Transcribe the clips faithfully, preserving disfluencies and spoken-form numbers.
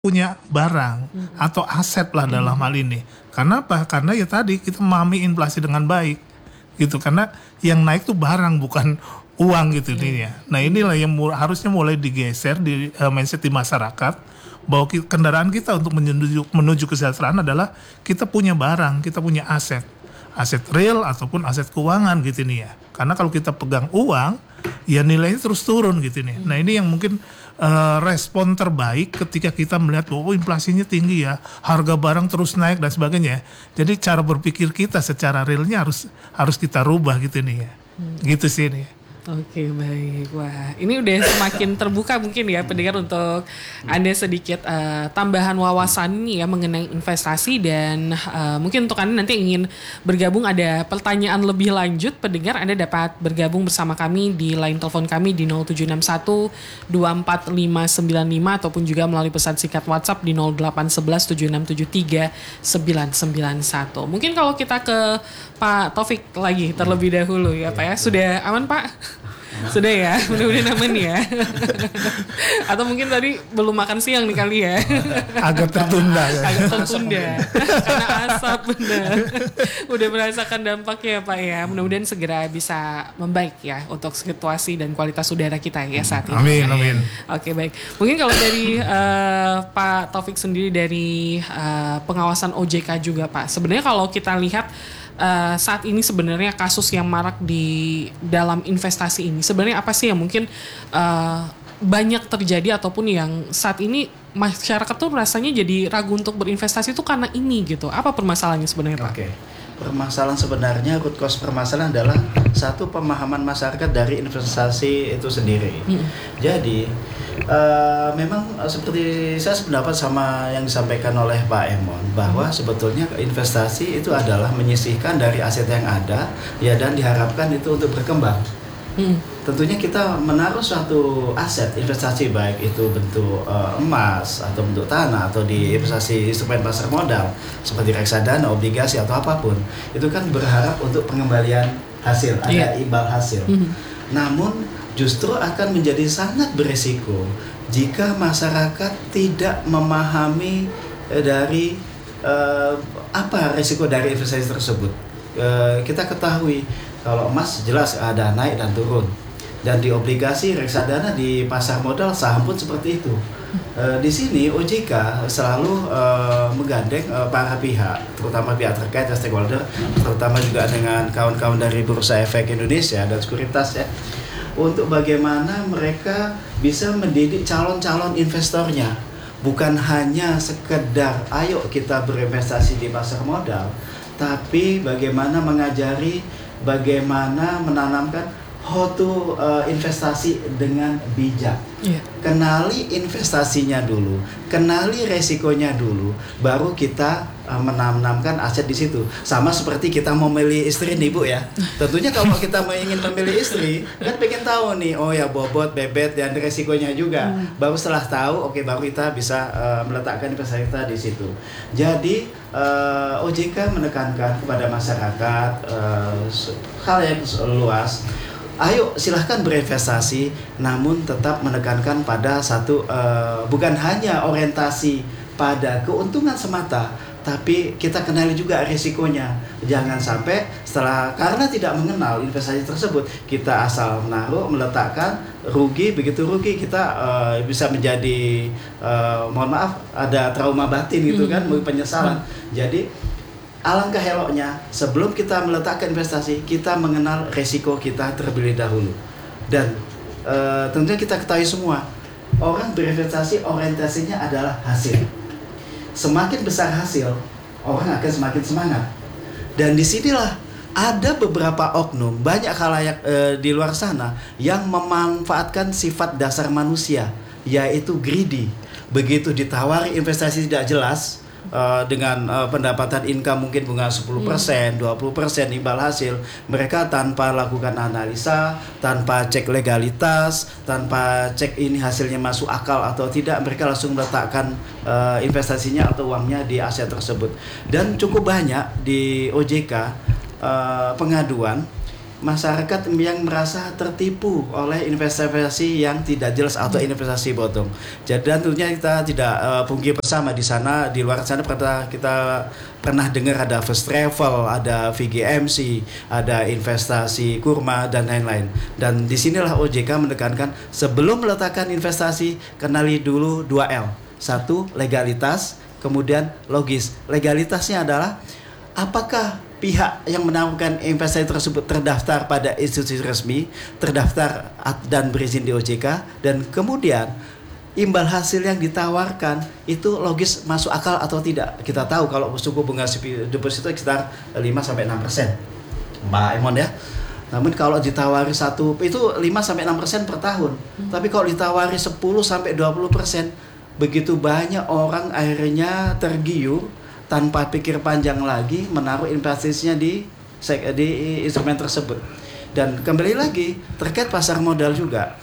punya barang hmm. atau aset lah hmm. dalam hal ini. Karena apa? Karena ya tadi kita memahami inflasi dengan baik gitu. Karena yang naik tuh barang bukan uang gitu hmm. nih ya. Nah inilah yang mu- harusnya mulai digeser di uh, mindset di masyarakat bahwa ki- kendaraan kita untuk menuju menuju kesejahteraan adalah kita punya barang, kita punya aset, aset real ataupun aset keuangan gitu nih ya. Karena kalau kita pegang uang, ya nilainya terus turun gitu nih. Hmm. Nah ini yang mungkin Uh, respon terbaik ketika kita melihat bahwa oh, inflasinya tinggi ya, harga barang terus naik dan sebagainya. Jadi cara berpikir kita secara realnya harus harus kita rubah gitu nih ya. Hmm. Gitu sih nih. Oke, baik. Wah, ini udah semakin terbuka mungkin ya pendengar untuk Anda sedikit uh, tambahan wawasan ya mengenai investasi dan uh, mungkin untuk Anda nanti ingin bergabung ada pertanyaan lebih lanjut pendengar, Anda dapat bergabung bersama kami di line telepon kami di nol tujuh enam satu dua empat lima sembilan lima ataupun juga melalui pesan singkat WhatsApp di nol delapan satu satu tujuh enam tujuh tiga sembilan sembilan satu. Mungkin kalau kita ke Pak Taufik lagi terlebih dahulu ya Pak ya. Sudah aman Pak? Sudah ya, mudah-mudahan aman ya. Atau mungkin tadi belum makan siang nih kali ya. Agak tertunda ya. Agak tertunda karena asap benar. Udah merasakan dampaknya Pak ya. Mudah-mudahan segera bisa membaik ya untuk situasi dan kualitas udara kita ya saat ini. Amin, amin. Oke baik. Mungkin kalau dari uh, Pak Taufik sendiri dari uh, pengawasan O J K juga Pak. Sebenarnya kalau kita lihat Uh, saat ini sebenarnya kasus yang marak di dalam investasi ini sebenarnya apa sih yang mungkin uh, banyak terjadi ataupun yang saat ini masyarakat tuh rasanya jadi ragu untuk berinvestasi itu karena ini gitu. Apa permasalahannya sebenarnya Pak? Oke. Permasalahan sebenarnya root cause permasalahan adalah satu pemahaman masyarakat dari investasi itu sendiri. Hmm. Jadi uh, memang seperti saya sependapat sama yang disampaikan oleh Pak Emon bahwa hmm. sebetulnya investasi itu adalah menyisihkan dari aset yang ada ya dan diharapkan itu untuk berkembang. Hmm. Tentunya kita menaruh suatu aset investasi baik itu bentuk uh, emas atau bentuk tanah atau di investasi instrumen pasar modal seperti reksadana, obligasi atau apapun itu kan berharap untuk pengembalian hasil, yeah. ada imbal hasil. Mm-hmm. Namun justru akan menjadi sangat berisiko jika masyarakat tidak memahami eh, dari uh, apa risiko dari investasi tersebut. Uh, kita ketahui kalau emas jelas ada naik dan turun. Dan di obligasi, reksadana, di pasar modal, saham pun seperti itu. E, di sini O J K selalu e, menggandeng e, para pihak, terutama pihak terkait dan stakeholder, terutama juga dengan kawan-kawan dari Bursa Efek Indonesia dan Sekuritas ya, untuk bagaimana mereka bisa mendidik calon-calon investornya. Bukan hanya sekedar ayo kita berinvestasi di pasar modal, tapi bagaimana mengajari, bagaimana menanamkan how to uh, investasi dengan bijak. Yeah. Kenali investasinya dulu, kenali resikonya dulu, baru kita uh, menanamkan aset di situ. Sama seperti kita mau memilih istri nih Bu ya. Tentunya kalau kita mau ingin memilih istri, kan pengen tahu nih, oh ya bobot, bebet dan resikonya juga. Mm. Baru setelah tahu, oke okay, baru kita bisa uh, meletakkan investasi kita di situ. Jadi uh, O J K menekankan kepada masyarakat uh, hal yang luas. Ayo silahkan berinvestasi, namun tetap menekankan pada satu uh, bukan hanya orientasi pada keuntungan semata, tapi kita kenali juga risikonya. Jangan sampai setelah karena tidak mengenal investasi tersebut kita asal menaruh, meletakkan, rugi, begitu rugi kita uh, bisa menjadi uh, mohon maaf ada trauma batin gitu kan, mm-hmm. penyesalan. Jadi alangkah eloknya sebelum kita meletakkan investasi kita mengenal resiko kita terlebih dahulu dan e, tentunya kita ketahui semua orang berinvestasi orientasinya adalah hasil. Semakin besar hasil orang akan semakin semangat dan disinilah ada beberapa oknum banyak khalayak e, di luar sana yang memanfaatkan sifat dasar manusia yaitu greedy. Begitu ditawari investasi tidak jelas Uh, dengan uh, pendapatan income mungkin bunga sepuluh persen, dua puluh persen imbal hasil, mereka tanpa lakukan analisa, tanpa cek legalitas, tanpa cek ini hasilnya masuk akal atau tidak, mereka langsung meletakkan uh, investasinya atau uangnya di aset tersebut. Dan cukup banyak di O J K uh, pengaduan masyarakat yang merasa tertipu oleh investasi yang tidak jelas atau investasi bodong. Jadi dan tentunya kita tidak uh, pungkiri bersama di sana, di luar sana pernah kita pernah dengar ada first travel, ada V G M C, ada investasi kurma dan lain-lain. Dan disinilah O J K menekankan sebelum meletakkan investasi kenali dulu dua L. Satu, legalitas, kemudian logis. Legalitasnya adalah apakah pihak yang menawarkan investasi tersebut terdaftar pada institusi resmi, terdaftar dan berizin di O J K, dan kemudian imbal hasil yang ditawarkan itu logis masuk akal atau tidak. Kita tahu kalau suku bunga deposito sekitar lima sampai enam persen, Mbak Emon ya. Namun kalau ditawari satu itu lima sampai enam persen per tahun. Hmm. Tapi kalau ditawari sepuluh sampai dua puluh persen, begitu banyak orang akhirnya tergiur tanpa pikir panjang lagi menaruh investasinya di di instrumen tersebut. Dan kembali lagi terkait pasar modal juga,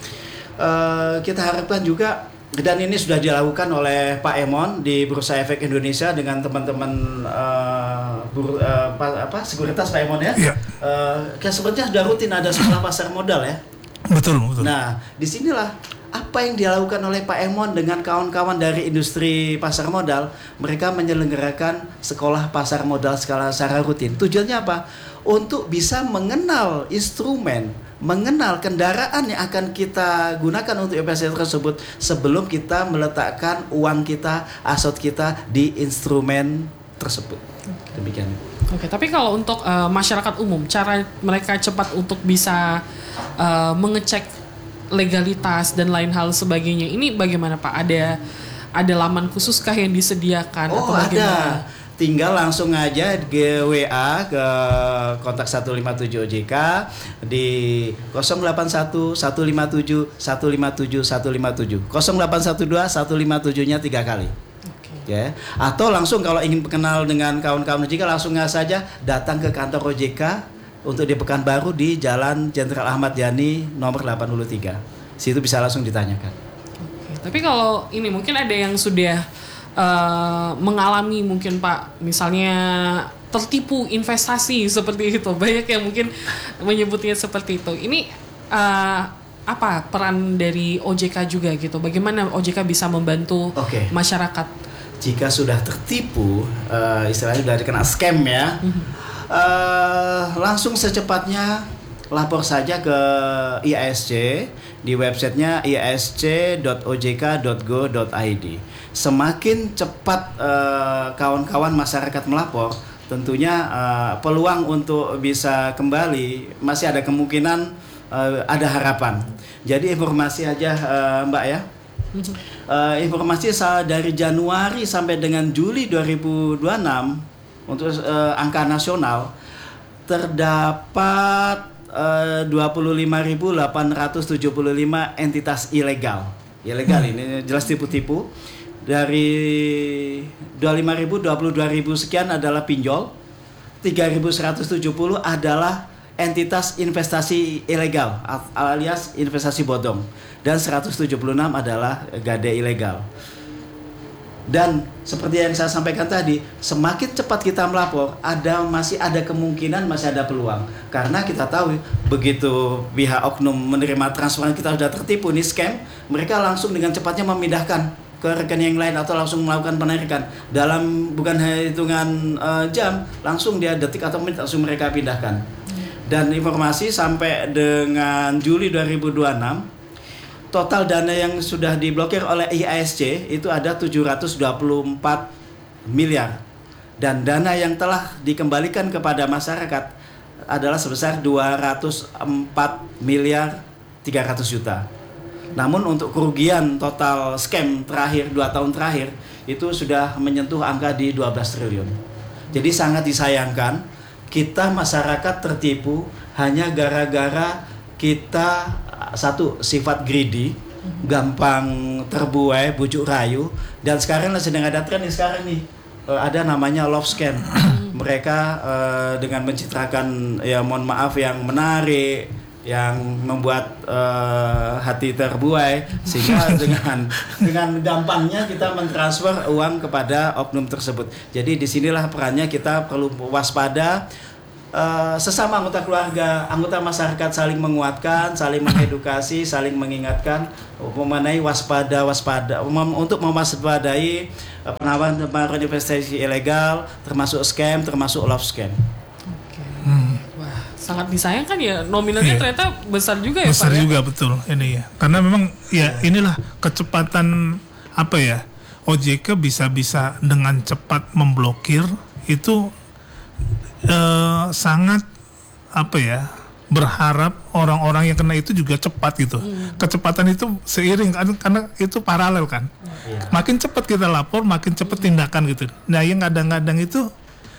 uh, kita harapkan juga, dan ini sudah dilakukan oleh Pak Emon di Bursa Efek Indonesia dengan teman-teman uh, bur, uh, apa sekuritas Pak Emon ya. Ya. Uh, kan sebenarnya sudah rutin ada sekolah pasar modal ya. Betul, betul. Nah, disinilah apa yang dilakukan oleh Pak Emon dengan kawan-kawan dari industri pasar modal. Mereka menyelenggarakan sekolah pasar modal skala secara rutin. Tujuannya apa? Untuk bisa mengenal instrumen, mengenal kendaraan yang akan kita gunakan untuk investasi tersebut sebelum kita meletakkan uang kita, aset kita di instrumen tersebut. Demikian. Oke, tapi kalau untuk uh, masyarakat umum, cara mereka cepat untuk bisa uh, mengecek legalitas dan lain hal sebagainya, ini bagaimana Pak? Ada ada laman khususkah yang disediakan oh, atau bagaimana? Ada. Tinggal langsung aja ke W A ke kontak satu lima tujuh O J K di nol delapan satu satu lima tujuh satu lima tujuh satu lima tujuh nol delapan satu dua satu lima tujuh-nya tiga kali. Ya, atau langsung kalau ingin kenal dengan kawan-kawan O J K langsung saja datang ke kantor O J K untuk di Pekanbaru di Jalan Jenderal Ahmad Yani nomor delapan puluh tiga. Situ bisa langsung ditanyakan. Oke, tapi kalau ini mungkin ada yang sudah uh, mengalami mungkin Pak misalnya tertipu investasi seperti itu. Banyak yang mungkin menyebutnya seperti itu. Ini uh, apa peran dari O J K juga gitu? Bagaimana O J K bisa membantu okay. masyarakat? Jika sudah tertipu, uh, istilahnya sudah dikena scam ya, uh, langsung secepatnya lapor saja ke I A S C di websitenya i a s c dot o j k dot go dot i d. Semakin cepat uh, kawan-kawan masyarakat melapor, tentunya uh, peluang untuk bisa kembali masih ada kemungkinan, uh, ada harapan. Jadi informasi aja uh, Mbak ya. Uh, informasi dari Januari sampai dengan Juli dua ribu dua puluh enam untuk uh, angka nasional terdapat uh, dua puluh lima ribu delapan ratus tujuh puluh lima entitas ilegal. Ilegal hmm. ini jelas tipu-tipu. Dari dua puluh lima ribu, dua puluh dua ribu sekian adalah pinjol, tiga ribu seratus tujuh puluh adalah entitas investasi ilegal alias investasi bodong, dan seratus tujuh puluh enam adalah gade ilegal. Dan seperti yang saya sampaikan tadi, semakin cepat kita melapor, ada masih ada kemungkinan, masih ada peluang. Karena kita tahu begitu pihak oknum menerima transferan kita sudah tertipu nih scam, mereka langsung dengan cepatnya memindahkan ke rekening yang lain atau langsung melakukan penarikan dalam bukan hitungan uh, jam, langsung dia detik atau menit langsung mereka pindahkan. Dan informasi sampai dengan Juli dua ribu dua puluh enam, total dana yang sudah diblokir oleh I A S C itu ada tujuh ratus dua puluh empat miliar. Dan dana yang telah dikembalikan kepada masyarakat adalah sebesar dua ratus empat miliar tiga ratus juta. Namun untuk kerugian total scam terakhir dua tahun terakhir itu sudah menyentuh angka di dua belas triliun. Jadi sangat disayangkan kita masyarakat tertipu hanya gara-gara kita satu sifat greedy, gampang terbuai, bujuk rayu, dan sekarang sedang ada tren nih sekarang nih ada namanya love scam. Mereka uh, dengan mencitrakan ya mohon maaf yang menarik, yang membuat uh, hati terbuai, sehingga dengan dengan gampangnya kita mentransfer uang kepada oknum tersebut. Jadi disinilah perannya kita perlu waspada. uh, sesama anggota keluarga, anggota masyarakat saling menguatkan, saling mengedukasi, saling mengingatkan mengenai waspada waspada mem- untuk mewaspadai uh, penawaran-penawaran investasi ilegal, termasuk scam, termasuk love scam. Oke. Wah, sangat disayangkan ya, nominalnya Iya. ternyata besar juga ya Besar Pak ya? juga betul ini ya. Karena memang ya inilah kecepatan apa ya, O J K bisa-bisa dengan cepat memblokir itu eh, sangat apa ya, berharap orang-orang yang kena itu juga cepat gitu. Kecepatan itu seiring kan, karena itu paralel kan. Makin cepat kita lapor, makin cepat tindakan gitu. Nah yang kadang-kadang itu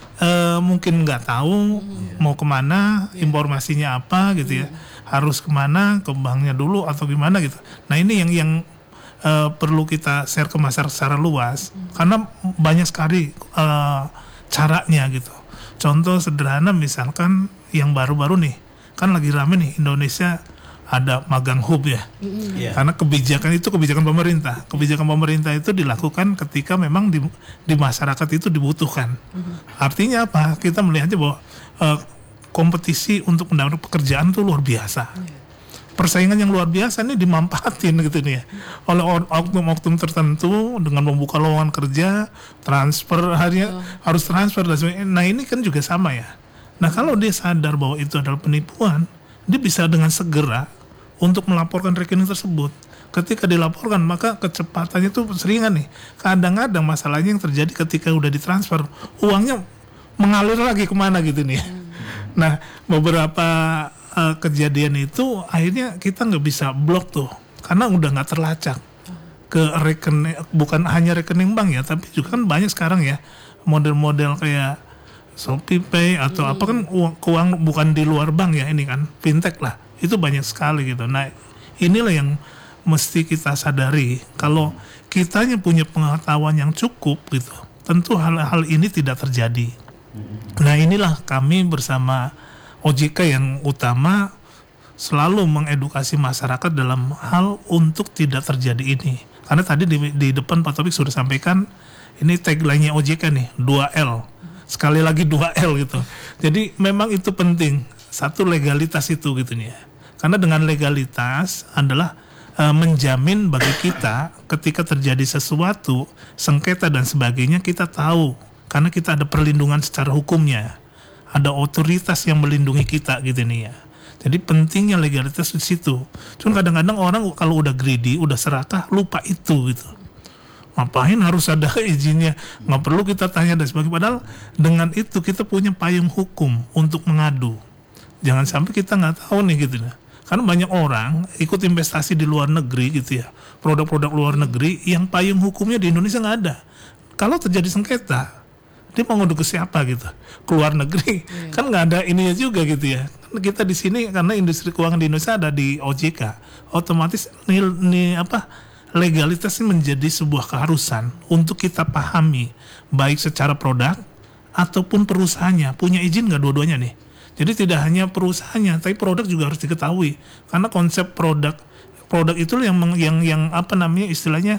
eh, mungkin nggak tahu mau kemana, informasinya apa gitu ya, harus kemana, ke banknya dulu atau gimana gitu. Nah ini yang yang eh, perlu kita share ke masyarakat secara luas, karena banyak sekali eh, caranya gitu. Contoh sederhana misalkan yang baru-baru nih, kan lagi rame nih Indonesia ada magang hub ya. Iya. Karena kebijakan itu kebijakan pemerintah. Kebijakan pemerintah itu dilakukan ketika memang di, di masyarakat itu dibutuhkan. Artinya apa? Kita melihatnya bahwa eh, kompetisi untuk mendapat pekerjaan itu luar biasa. Persaingan yang luar biasa ini dimanfaatin gitu nih ya, oleh or- oknum-oknum tertentu dengan membuka lowongan kerja, transfer harinya harus transfer dan sebagainya. Nah ini kan juga sama ya. Nah kalau dia sadar bahwa itu adalah penipuan, dia bisa dengan segera untuk melaporkan rekening tersebut. Ketika dilaporkan maka kecepatannya itu seringan nih. Kadang-kadang masalahnya yang terjadi ketika udah ditransfer, uangnya mengalir lagi kemana gitu nih. Nah beberapa uh, kejadian itu akhirnya kita nggak bisa blok tuh, karena udah nggak terlacak ke rekening, bukan hanya rekening bank ya, tapi juga kan banyak sekarang ya model-model kayak Shopee Pay atau apa kan uang, uang bukan di luar bank ya, ini kan fintech lah, itu banyak sekali gitu. Nah inilah yang mesti kita sadari, kalau kitanya punya pengetahuan yang cukup gitu, tentu hal-hal ini tidak terjadi. Nah inilah kami bersama O J K yang utama selalu mengedukasi masyarakat dalam hal untuk tidak terjadi ini. Karena tadi di, di depan Pak Taufik sudah sampaikan, ini tagline-nya O J K nih, dua L. Sekali lagi dua L gitu. Jadi memang itu penting. Satu, legalitas itu gitu nih ya. Karena dengan legalitas adalah e, menjamin bagi kita ketika terjadi sesuatu, sengketa dan sebagainya, kita tahu. Karena kita ada perlindungan secara hukumnya. Ada otoritas yang melindungi kita gitu nih ya. Jadi pentingnya legalitas di situ. Cuma kadang-kadang orang kalau udah greedy, udah serakah, lupa itu gitu. Ngapain harus ada izinnya, nggak perlu kita tanya dan sebagainya. Padahal dengan itu kita punya payung hukum untuk mengadu. Jangan sampai kita nggak tahu nih gitu ya. Karena banyak orang ikut investasi di luar negeri gitu ya, produk-produk luar negeri yang payung hukumnya di Indonesia nggak ada. Kalau terjadi sengketa, dia mau ngadu ke siapa gitu? Keluar negeri, hmm. kan nggak ada ininya juga gitu ya. Kita di sini karena industri keuangan di Indonesia ada di O J K, otomatis nih, nih apa? Legalitas ini menjadi sebuah keharusan untuk kita pahami, baik secara produk ataupun perusahaannya punya izin nggak dua-duanya nih. Jadi tidak hanya perusahaannya, tapi produk juga harus diketahui, karena konsep produk produk itu yang yang yang apa namanya istilahnya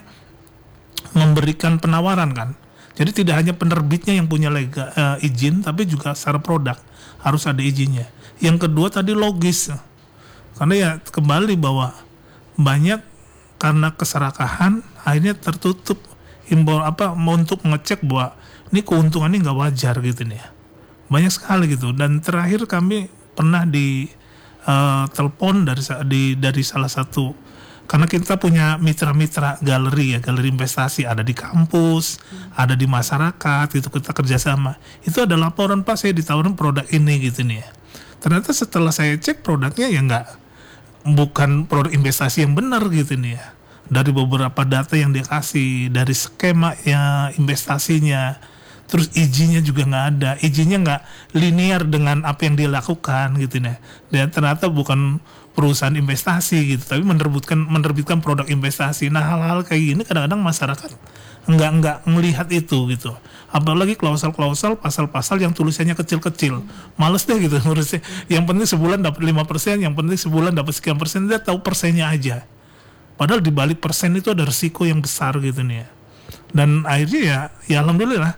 memberikan penawaran kan. Jadi tidak hanya penerbitnya yang punya lega, uh, izin, tapi juga secara produk harus ada izinnya. Yang kedua tadi logis, karena ya kembali bahwa banyak karena keserakahan akhirnya tertutup imbau apa untuk mengecek bahwa ini keuntungannya nggak wajar gitu nih ya. Banyak sekali gitu. Dan terakhir kami pernah di uh, telepon dari di, dari salah satu, karena kita punya mitra-mitra galeri ya, galeri investasi ada di kampus, hmm. ada di masyarakat, itu kita kerjasama. Itu ada laporan, Pak saya ditawarin produk ini gitu nih ya. Ternyata setelah saya cek produknya ya nggak, bukan produk investasi yang benar gitu nih ya. Dari beberapa data yang dia kasih, dari skema ya investasinya, terus izinnya juga nggak ada, izinnya nggak linear dengan apa yang dia lakukan gitu nih. Dan ternyata bukan perusahaan investasi gitu, tapi menerbitkan menerbitkan produk investasi. Nah hal-hal kayak gini kadang-kadang masyarakat nggak nggak melihat itu gitu. Apalagi klausal-klausal, pasal-pasal yang tulisannya kecil-kecil, males deh gitu ngurusnya. Yang penting sebulan dapat lima persen, yang penting sebulan dapat sekian persen, dia tahu persennya aja. Padahal di balik persen itu ada resiko yang besar gitu nih ya. Dan akhirnya ya, ya alhamdulillah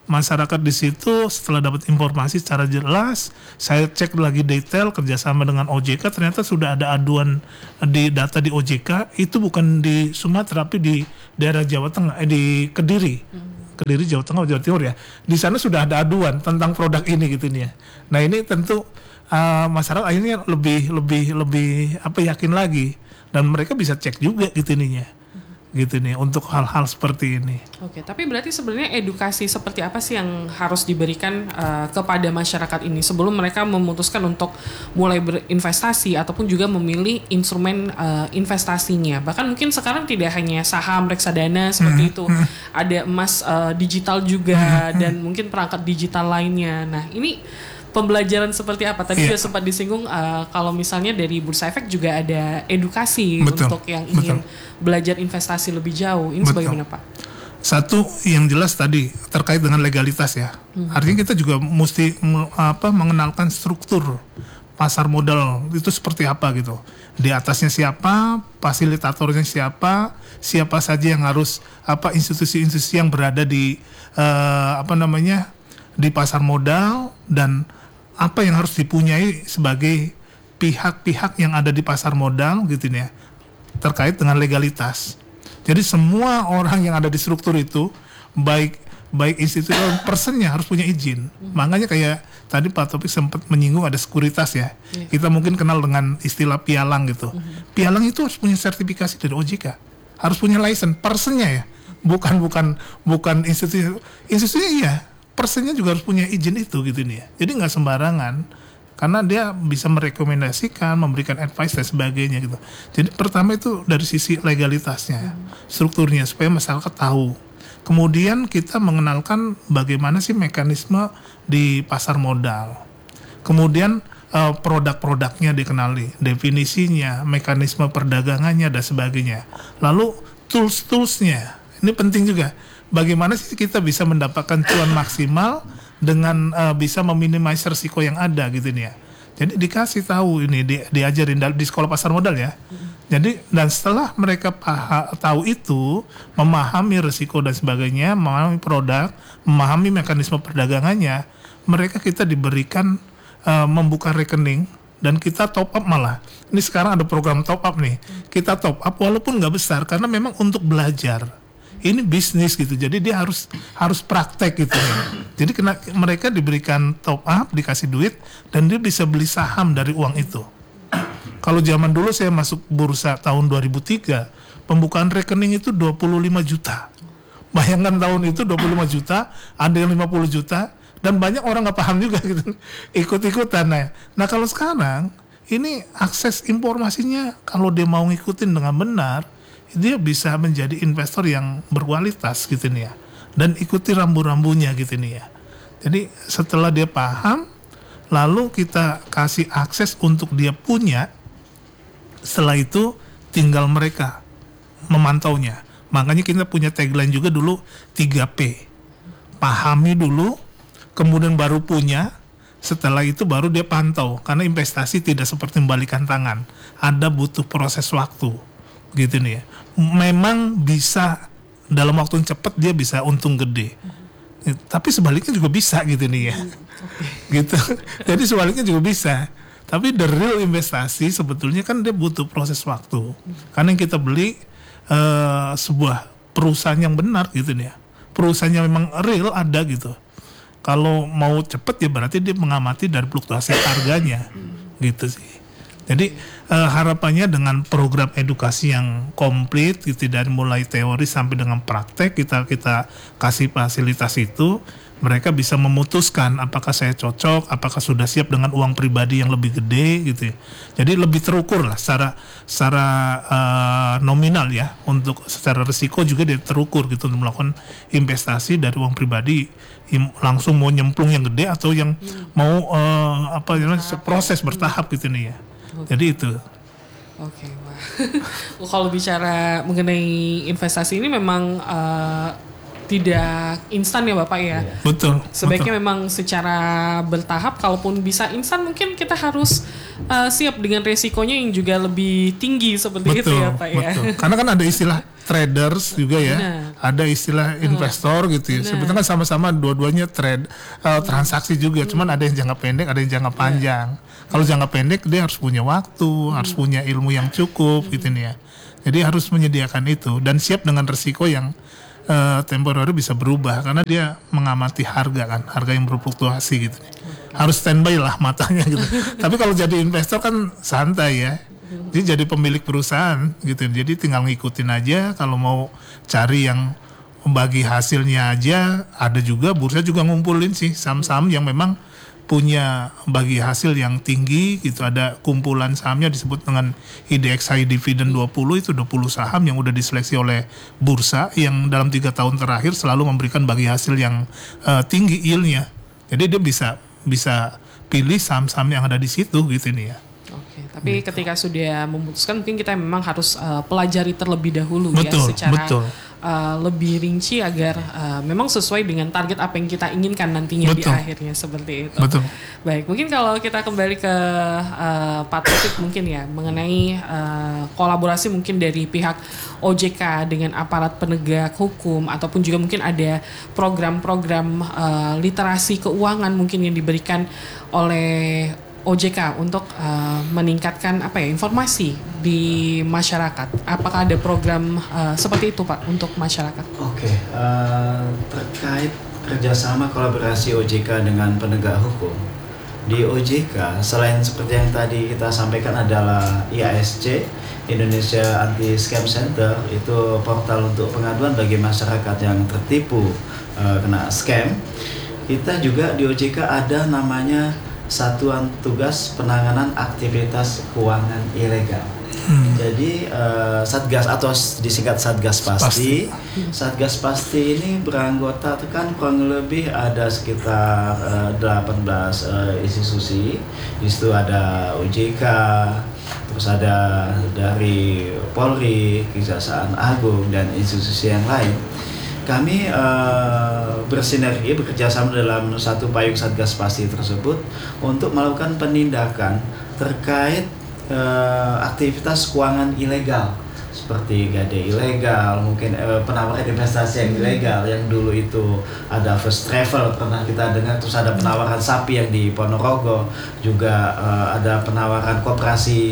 masyarakat di situ setelah dapat informasi secara jelas, saya cek lagi detail kerjasama dengan O J K, ternyata sudah ada aduan di data di O J K, itu bukan di Sumatera tapi di daerah Jawa Tengah, eh, di Kediri. Hmm. Kediri Jawa Tengah, Jawa Timur ya. Di sana sudah ada aduan tentang produk ini gitu nih ya. Nah ini tentu uh, masyarakat akhirnya lebih lebih lebih apa yakin lagi, dan mereka bisa cek juga gitu nih ya. Gitu nih untuk hal-hal seperti ini. Oke, tapi berarti sebenarnya edukasi seperti apa sih yang harus diberikan uh, kepada masyarakat ini sebelum mereka memutuskan untuk mulai berinvestasi ataupun juga memilih instrumen uh, investasinya. Bahkan mungkin sekarang tidak hanya saham, reksadana seperti hmm, itu, hmm. ada emas uh, digital juga hmm, dan hmm. mungkin perangkat digital lainnya. Nah, ini pembelajaran seperti apa? Tadi yeah. juga sempat disinggung uh, kalau misalnya dari Bursa Efek juga ada edukasi Betul. Untuk yang ingin Betul. Belajar investasi lebih jauh. Ini Betul. Sebagaimana Pak? Satu yang jelas tadi terkait dengan legalitas ya. Hmm. Artinya kita juga mesti apa mengenalkan struktur pasar modal itu seperti apa gitu. Di atasnya siapa, fasilitatornya siapa, siapa saja yang harus apa institusi-institusi yang berada di uh, apa namanya di pasar modal, dan apa yang harus dipunyai sebagai pihak-pihak yang ada di pasar modal gitu ya, terkait dengan legalitas. Jadi semua orang yang ada di struktur itu, baik baik institusi personnya harus punya izin. Hmm. Makanya kayak tadi Pak Taufik sempat menyinggung ada sekuritas ya. Yeah. Kita mungkin kenal dengan istilah pialang gitu. Hmm. Pialang itu harus punya sertifikasi dari O J K, harus punya license personnya ya, bukan bukan bukan institusi institusinya iya. Personnya juga harus punya izin itu gitu nih ya. Jadi nggak sembarangan, karena dia bisa merekomendasikan, memberikan advice dan sebagainya gitu. Jadi pertama itu dari sisi legalitasnya, hmm. strukturnya supaya masyarakat tahu. Kemudian kita mengenalkan bagaimana sih mekanisme di pasar modal. Kemudian uh, produk-produknya dikenali, definisinya, mekanisme perdagangannya dan sebagainya. Lalu tools-toolsnya, ini penting juga. Bagaimana sih kita bisa mendapatkan cuan maksimal dengan uh, bisa meminimasi risiko yang ada gitu nih ya. Jadi dikasih tahu ini, di, diajarin di sekolah pasar modal ya. Mm-hmm. Jadi dan setelah mereka paha, tahu itu, memahami risiko dan sebagainya, memahami produk, memahami mekanisme perdagangannya, mereka kita diberikan uh, membuka rekening dan kita top up malah. Ini sekarang ada program top up nih. Kita top up walaupun nggak besar karena memang untuk belajar. Ini bisnis gitu, jadi dia harus harus praktek gitu ya. Jadi kena, mereka diberikan top up, dikasih duit, dan dia bisa beli saham dari uang itu. Kalau zaman dulu saya masuk bursa tahun dua ribu tiga, pembukaan rekening itu dua puluh lima juta. Bayangkan tahun itu dua puluh lima juta, ada yang lima puluh juta, dan banyak orang nggak paham juga gitu, ikut-ikutan. Nah, nah kalau sekarang ini akses informasinya, kalau dia mau ngikutin dengan benar, dia bisa menjadi investor yang berkualitas gitu nih ya, dan ikuti rambu-rambunya gitu nih ya. Jadi setelah dia paham, lalu kita kasih akses untuk dia punya, setelah itu tinggal mereka memantaunya. Makanya kita punya tagline juga dulu tiga P, pahami dulu, kemudian baru punya, setelah itu baru dia pantau, karena investasi tidak seperti membalikan tangan, ada butuh proses waktu gitu nih ya. Memang bisa dalam waktu yang cepat dia bisa untung gede, hmm. tapi sebaliknya juga bisa gitu nih ya. Hmm. Okay. Gitu. Jadi sebaliknya juga bisa. Tapi the real investasi sebetulnya kan dia butuh proses waktu. Hmm. Karena yang kita beli uh, sebuah perusahaan yang benar gitu nih ya. Perusahaannya memang real ada gitu. Kalau mau cepet ya berarti dia mengamati dari fluktuasi harganya, hmm. gitu sih. Jadi uh, harapannya dengan program edukasi yang komplit gitu, dari mulai teori sampai dengan praktek, kita kita kasih fasilitas itu, mereka bisa memutuskan apakah saya cocok, apakah sudah siap dengan uang pribadi yang lebih gede gitu. Jadi lebih terukur lah secara secara uh, nominal ya, untuk secara risiko juga dia terukur gitu untuk melakukan investasi dari uang pribadi langsung mau nyemplung yang gede atau yang hmm. mau uh, apa namanya proses bertahap gitu nih ya. Okay. Jadi itu. Oke, okay, wah. Kalau bicara mengenai investasi ini memang uh, tidak instan ya Bapak ya. Betul. Sebaiknya betul. memang secara bertahap. Kalaupun bisa instan, mungkin kita harus uh, siap dengan resikonya yang juga lebih tinggi seperti betul, itu ya Pak ya. Betul. Karena kan ada istilah traders juga ya, Benar. ada istilah investor gitu ya. Sebetulnya kan sama-sama dua-duanya trade uh, transaksi juga, cuman ada yang jangka pendek, ada yang jangka panjang. Kalau jangka pendek dia harus punya waktu, harus punya ilmu yang cukup gitu nih ya. Jadi harus menyediakan itu dan siap dengan resiko yang uh, temporary bisa berubah karena dia mengamati harga kan, harga yang berfluktuasi gitu. Harus standby lah matanya gitu. Tapi kalau jadi investor kan santai ya. Dia jadi pemilik perusahaan gitu. Jadi tinggal ngikutin aja. Kalau mau cari yang membagi hasilnya aja, ada juga bursa juga ngumpulin sih saham-saham yang memang punya bagi hasil yang tinggi gitu. Ada kumpulan sahamnya disebut dengan I D X High Dividend dua puluh, itu dua puluh saham yang udah diseleksi oleh bursa yang dalam tiga tahun terakhir selalu memberikan bagi hasil yang uh, tinggi yield-nya. Jadi dia bisa bisa pilih saham-saham yang ada di situ gitu nih ya. Oke, tapi gitu. Ketika sudah memutuskan mungkin kita memang harus uh, pelajari terlebih dahulu betul, ya secara betul. Uh, lebih rinci agar uh, memang sesuai dengan target apa yang kita inginkan nantinya betul. Di akhirnya seperti itu. Betul. Baik, mungkin kalau kita kembali ke uh, Pak Taufik mungkin ya mengenai uh, kolaborasi mungkin dari pihak O J K dengan aparat penegak hukum ataupun juga mungkin ada program-program uh, literasi keuangan mungkin yang diberikan oleh O J K untuk uh, meningkatkan apa ya informasi di masyarakat. Apakah ada program uh, seperti itu Pak untuk masyarakat? Oke, okay, uh, terkait kerjasama kolaborasi O J K dengan penegak hukum di O J K selain seperti yang tadi kita sampaikan adalah I A S C Indonesia Anti Scam Center, itu portal untuk pengaduan bagi masyarakat yang tertipu uh, kena scam. Kita juga di O J K ada namanya Satuan Tugas Penanganan Aktivitas Keuangan Ilegal. Hmm. Jadi uh, Satgas atau disingkat Satgas Pasti. Pasti. Satgas Pasti ini beranggota kan kurang lebih ada sekitar uh, delapan belas uh, institusi. Di situ ada O J K, terus ada dari Polri, Kejaksaan Agung dan institusi yang lain. Kami uh, bersinergi bekerjasama dalam satu payung Satgas Pasti tersebut untuk melakukan penindakan terkait uh, aktivitas keuangan ilegal seperti gade ilegal, mungkin uh, penawaran investasi yang ilegal yang dulu itu ada first travel pernah kita dengar, terus ada penawaran sapi yang di Ponorogo, juga uh, ada penawaran koperasi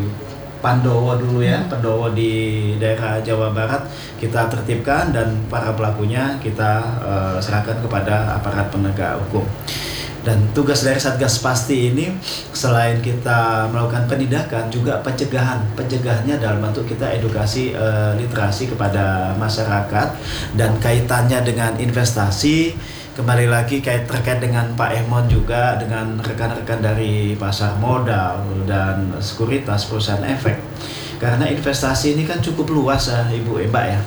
Pandowo dulu ya, Pandowo di daerah Jawa Barat kita tertibkan dan para pelakunya kita uh, serahkan kepada aparat penegak hukum. Dan tugas dari Satgas Pasti ini selain kita melakukan penindakan juga pencegahan. Pencegahannya dalam bentuk kita edukasi uh, literasi kepada masyarakat dan kaitannya dengan investasi. Kembali lagi kait terkait dengan Pak Emon juga dengan rekan-rekan dari pasar modal dan sekuritas perusahaan efek. Karena investasi ini kan cukup luas ya Ibu Mbak ya.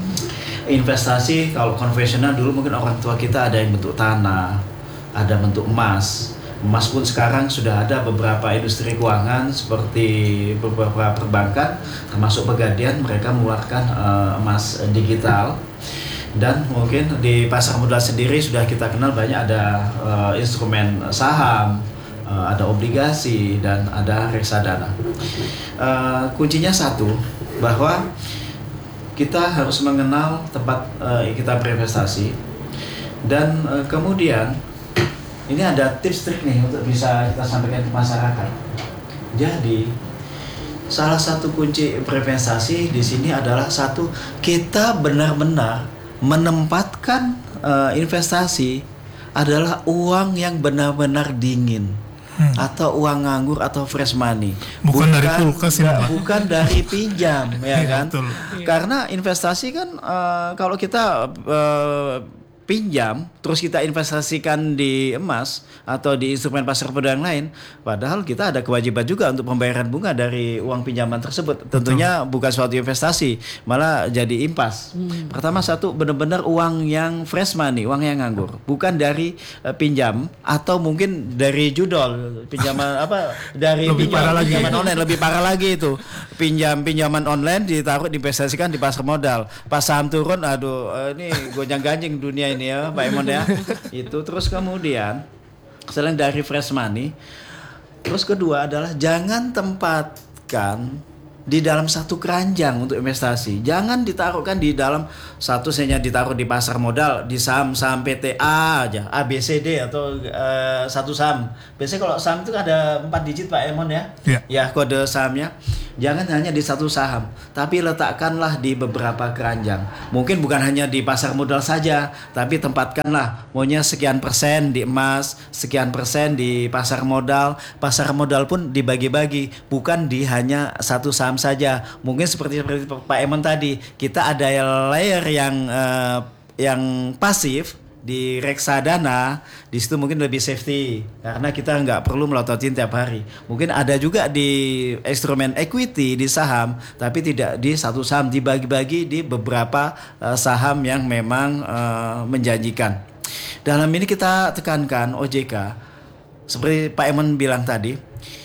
Investasi kalau konvensional dulu mungkin orang tua kita ada yang bentuk tanah, ada bentuk emas. Emas pun sekarang sudah ada beberapa industri keuangan seperti beberapa perbankan termasuk Pegadaian, mereka mengeluarkan uh, emas digital. Dan mungkin di pasar modal sendiri sudah kita kenal banyak ada uh, instrumen saham, uh, ada obligasi dan ada reksadana. Uh, kuncinya satu, bahwa kita harus mengenal tempat uh, kita berinvestasi dan uh, kemudian ini ada tips trik nih untuk bisa kita sampaikan ke masyarakat. Jadi salah satu kunci berinvestasi di sini adalah satu, kita benar-benar menempatkan uh, investasi adalah uang yang benar-benar dingin hmm. atau uang nganggur atau fresh money, bukan, bukan dari kulkas ya, bukan dari pinjam ya kan. Betul. Karena investasi kan uh, kalau kita uh, pinjam terus kita investasikan di emas atau di instrumen pasar modal yang lain, padahal kita ada kewajiban juga untuk pembayaran bunga dari uang pinjaman tersebut. Tentunya betul. Bukan suatu investasi, malah jadi impas. Hmm. Pertama satu, benar-benar uang yang fresh money, uang yang nganggur, bukan dari uh, pinjam atau mungkin dari judol pinjaman apa dari lebih pinjam, parah pinjaman lagi. online lebih parah lagi itu pinjam pinjaman online ditaruh diinvestasikan di pasar modal, pas saham turun, aduh uh, ini gonjang-ganjing dunia ini ya Pak Emon ya. Itu terus kemudian selain dari fresh money, Terus kedua adalah jangan tempatkan di dalam satu keranjang untuk investasi. Jangan ditaruhkan di dalam satu hanya ditaruh di pasar modal, di saham-saham P T A aja, A B C D atau uh, satu saham. Biasanya kalau saham itu ada empat digit Pak Emon ya. Yeah. Ya kode sahamnya. Jangan hanya di satu saham, tapi letakkanlah di beberapa keranjang. Mungkin bukan hanya di pasar modal saja, tapi tempatkanlah maunya sekian persen di emas, sekian persen di pasar modal. Pasar modal pun dibagi-bagi, bukan di hanya satu saham saja. Mungkin seperti seperti Pak Emon tadi, kita ada layer yang uh, yang pasif di reksadana, di situ mungkin lebih safety karena kita nggak perlu melototin tiap hari. Mungkin ada juga di instrumen equity di saham, tapi tidak di satu saham, dibagi-bagi di beberapa uh, saham yang memang uh, menjanjikan. Dalam ini kita tekankan O J K, seperti Pak Emon bilang tadi,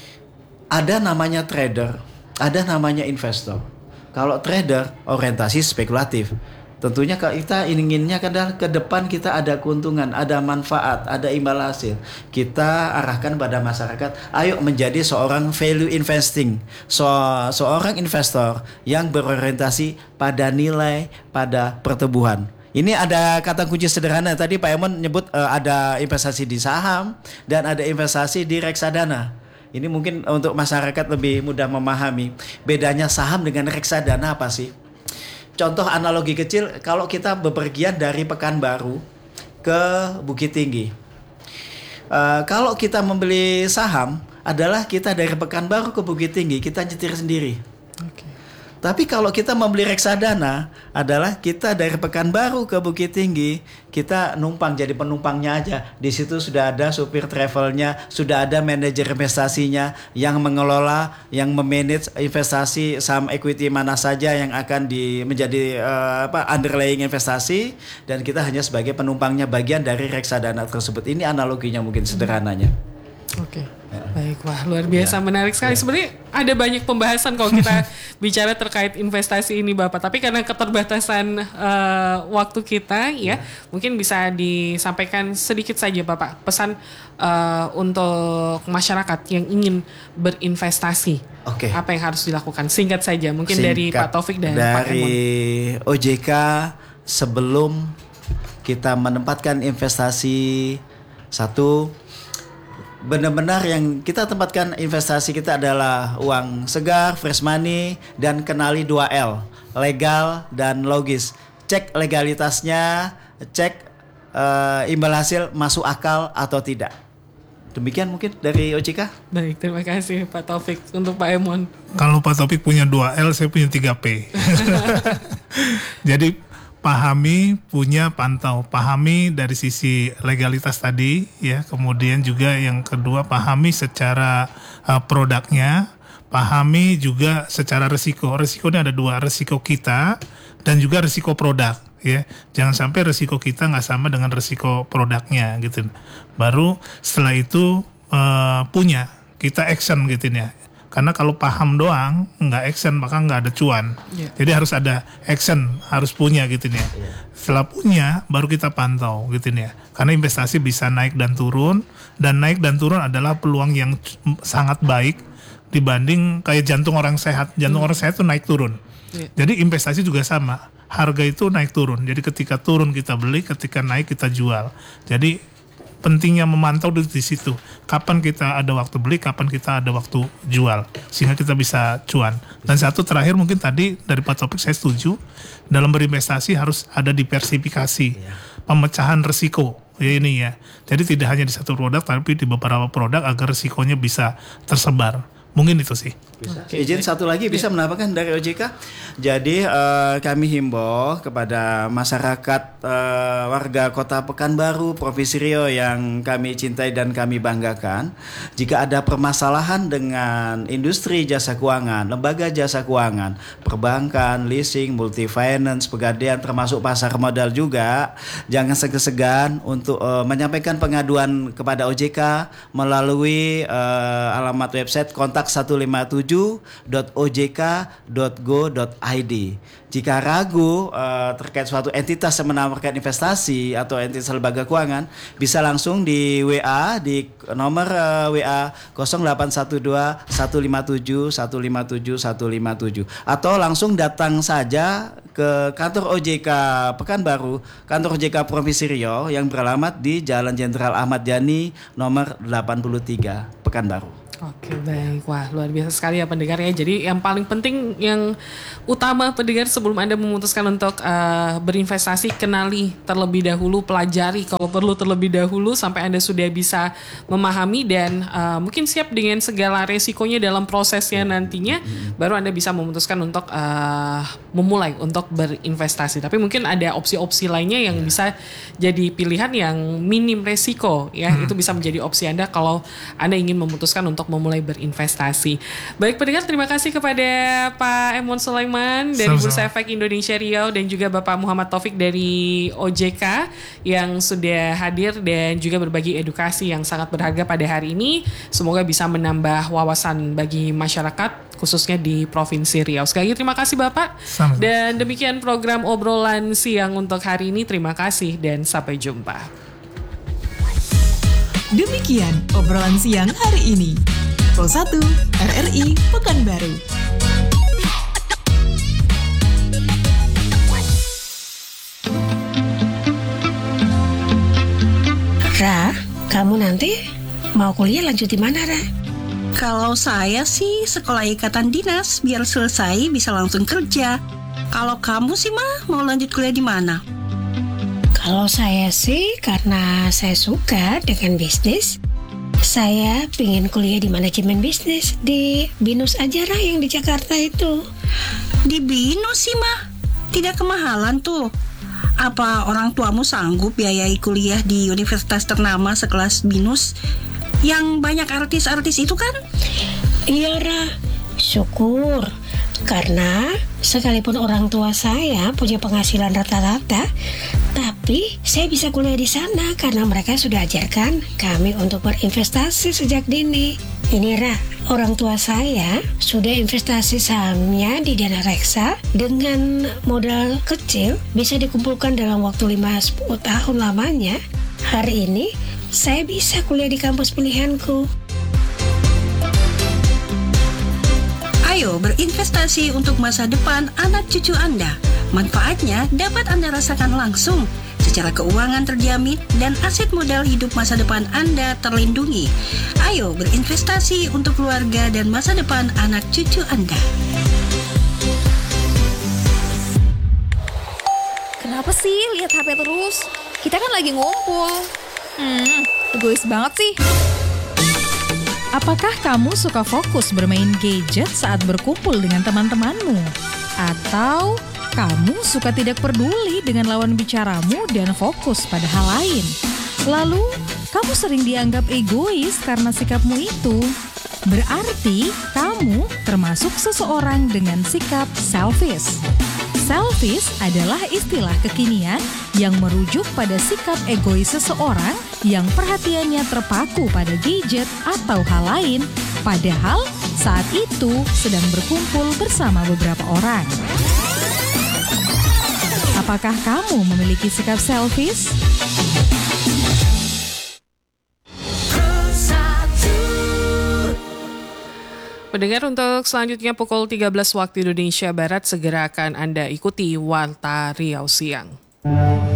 ada namanya trader, ada namanya investor. Kalau trader orientasi spekulatif. Tentunya kalau kita inginnya adalah ke depan kita ada keuntungan, ada manfaat, ada imbal hasil. Kita arahkan pada masyarakat, ayo menjadi seorang value investing, so, seorang investor yang berorientasi pada nilai, pada pertumbuhan. Ini ada kata kunci sederhana. Tadi Pak Emon nyebut uh, ada investasi di saham dan ada investasi di reksadana. Ini mungkin untuk masyarakat lebih mudah memahami. Bedanya saham dengan reksadana apa sih? Contoh analogi kecil, kalau kita bepergian dari Pekanbaru ke Bukit Tinggi. Uh, kalau kita membeli saham adalah kita dari Pekanbaru ke Bukit Tinggi, kita nyetir sendiri. Okay. Tapi kalau kita membeli reksadana adalah kita dari Pekanbaru ke Bukit Tinggi, kita numpang jadi penumpangnya aja. Di situ sudah ada supir travelnya, sudah ada manajer investasinya yang mengelola, yang memanage investasi saham equity mana saja yang akan di menjadi uh, apa underlying investasi, dan kita hanya sebagai penumpangnya, bagian dari reksadana tersebut. Ini analoginya mungkin sederhananya. Oke, okay. Baik, wah luar biasa, ya. Menarik sekali. Ya. Sebenarnya ada banyak pembahasan kalau kita bicara terkait investasi ini Bapak. Tapi karena keterbatasan uh, waktu kita, ya, ya mungkin bisa disampaikan sedikit saja Bapak pesan uh, untuk masyarakat yang ingin berinvestasi. Oke. Okay. Apa yang harus dilakukan? Singkat saja, mungkin Singkat, dari Pak Taufik dan Pak Emon. Dari O J K, sebelum kita menempatkan investasi, satu, benar-benar yang kita tempatkan investasi kita adalah uang segar, fresh money, dan kenali dua L, legal dan logis. Cek legalitasnya, cek uh, imbal hasil masuk akal atau tidak. Demikian mungkin dari O J K. Baik, terima kasih Pak Taufik. Untuk Pak Emon. Kalau Pak Taufik punya dua L, saya punya tiga P. Jadi pahami, punya, pantau. Pahami dari sisi legalitas tadi, ya. Kemudian juga yang kedua, pahami secara uh, produknya, pahami juga secara risiko. Risikonya ada dua, risiko kita dan juga risiko produk, ya. Jangan sampai risiko kita nggak sama dengan risiko produknya, gitu. Baru setelah itu uh, punya, kita action, gitu ya. Karena kalau paham doang nggak action maka nggak ada cuan. Yeah. Jadi harus ada action, harus punya gitu ya. Yeah. Setelah punya baru kita pantau gitu ya. Karena investasi bisa naik dan turun, dan naik dan turun adalah peluang yang sangat baik dibanding kayak jantung orang sehat. Jantung mm. orang sehat itu naik turun. Yeah. Jadi investasi juga sama. Harga itu naik turun. Jadi ketika turun kita beli, ketika naik kita jual. Jadi pentingnya memantau di situ. Kapan kita ada waktu beli, kapan kita ada waktu jual, sehingga kita bisa cuan. Dan satu terakhir mungkin tadi dari Pak Taufik saya setuju, dalam berinvestasi harus ada diversifikasi, pemecahan risiko. Ya ini ya. Jadi tidak hanya di satu produk, tapi di beberapa produk agar risikonya bisa tersebar. Mungkin itu sih. Bisa. Okay. Izin satu lagi bisa menambahkan dari O J K. Jadi uh, kami himbau kepada masyarakat uh, warga Kota Pekanbaru, Provinsi Riau yang kami cintai dan kami banggakan, jika ada permasalahan dengan industri jasa keuangan, lembaga jasa keuangan, perbankan, leasing, multi finance, pegadaian, termasuk pasar modal juga, jangan segan-segan untuk uh, menyampaikan pengaduan kepada O J K melalui uh, alamat website kontak kontak satu lima tujuh dot o j k dot go dot i d. Jika ragu uh, terkait suatu entitas yang menawarkan investasi atau entitas lembaga keuangan, bisa langsung di W A di nomor uh, W A nol delapan satu dua satu lima tujuh satu lima tujuh satu lima tujuh atau langsung datang saja ke kantor O J K Pekanbaru, kantor O J K Provinsi Riau yang beralamat di Jalan Jenderal Ahmad Yani nomor delapan puluh tiga Pekanbaru. Oke, baik. Wah, luar biasa sekali ya pendengar ya. Jadi yang paling penting, yang utama pendengar sebelum Anda memutuskan untuk uh, berinvestasi, kenali terlebih dahulu, pelajari kalau perlu terlebih dahulu sampai Anda sudah bisa memahami dan uh, mungkin siap dengan segala resikonya dalam prosesnya nantinya, baru Anda bisa memutuskan untuk uh, memulai untuk berinvestasi. Tapi mungkin ada opsi-opsi lainnya yang bisa jadi pilihan yang minim resiko ya. Hmm. Itu bisa menjadi opsi Anda kalau Anda ingin memutuskan untuk memulai berinvestasi. Baik pendengar, terima kasih kepada Pak Emon Sulaiman dari Sama-sama. Bursa Efek Indonesia Riau dan juga Bapak Muhammad Taufik dari O J K yang sudah hadir dan juga berbagi edukasi yang sangat berharga pada hari ini. Semoga bisa menambah wawasan bagi masyarakat khususnya di Provinsi Riau. Sekali lagi terima kasih Bapak. Sama-sama. Dan demikian program obrolan siang untuk hari ini. Terima kasih dan sampai jumpa. Demikian obrolan siang hari ini. Pro satu R R I Pekanbaru. Ra, kamu nanti mau kuliah lanjut di mana, Ra? Kalau saya sih sekolah ikatan dinas biar selesai bisa langsung kerja. Kalau kamu sih mah mau lanjut kuliah di mana? Kalau saya sih karena saya suka dengan bisnis, saya pengen kuliah di manajemen bisnis di BINUS aja Ra yang di Jakarta itu. Di BINUS sih mah tidak kemahalan tuh. Apa orang tuamu sanggup biayai kuliah di universitas ternama sekelas BINUS yang banyak artis-artis itu kan? Iya Ra, syukur. Karena sekalipun orang tua saya punya penghasilan rata-rata, tapi saya bisa kuliah di sana karena mereka sudah ajarkan kami untuk berinvestasi sejak dini. Ini Ra, orang tua saya sudah investasi sahamnya di Dana Reksa dengan modal kecil bisa dikumpulkan dalam waktu lima sampai sepuluh tahun lamanya. Hari ini saya bisa kuliah di kampus pilihanku. Ayo berinvestasi untuk masa depan anak cucu Anda. Manfaatnya dapat Anda rasakan langsung. Secara keuangan terjamin dan aset modal hidup masa depan Anda terlindungi. Ayo berinvestasi untuk keluarga dan masa depan anak cucu Anda. Kenapa sih lihat H P terus? Kita kan lagi ngumpul. Hmm, egois banget sih. Apakah kamu suka fokus bermain gadget saat berkumpul dengan teman-temanmu? Atau kamu suka tidak peduli dengan lawan bicaramu dan fokus pada hal lain? Lalu, kamu sering dianggap egois karena sikapmu itu. Berarti kamu termasuk seseorang dengan sikap selfish. Selfish adalah istilah kekinian yang merujuk pada sikap egois seseorang yang perhatiannya terpaku pada gadget atau hal lain, padahal saat itu sedang berkumpul bersama beberapa orang. Apakah kamu memiliki sikap selfish? Pendengar, untuk selanjutnya pukul tiga belas waktu Indonesia Barat segera akan Anda ikuti Warta Riau Siang.